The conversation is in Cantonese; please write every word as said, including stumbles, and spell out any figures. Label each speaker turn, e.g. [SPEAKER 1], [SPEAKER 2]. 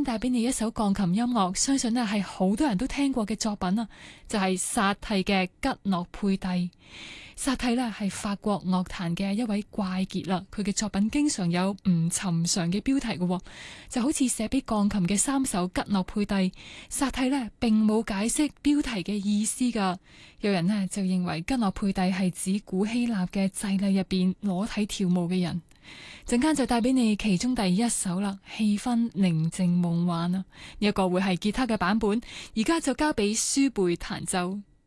[SPEAKER 1] 帶俾你一首鋼琴音樂，相信咧係好多人都聽過嘅作品啊，就係薩蒂嘅吉諾佩蒂。薩蒂咧係法國樂壇嘅一位怪傑啦，佢嘅作品經常有唔尋常嘅標題嘅，就好似寫俾鋼琴嘅三首吉諾佩蒂，薩蒂咧並冇解釋標題嘅意思噶。有人咧就認為吉諾佩蒂係指古希臘嘅祭禮入邊裸體跳舞嘅人。陣間就帶俾你其中第一首啦，氣氛寧靜夢幻啊！呢一個會係吉他嘅版本，而家就交俾舒貝彈奏。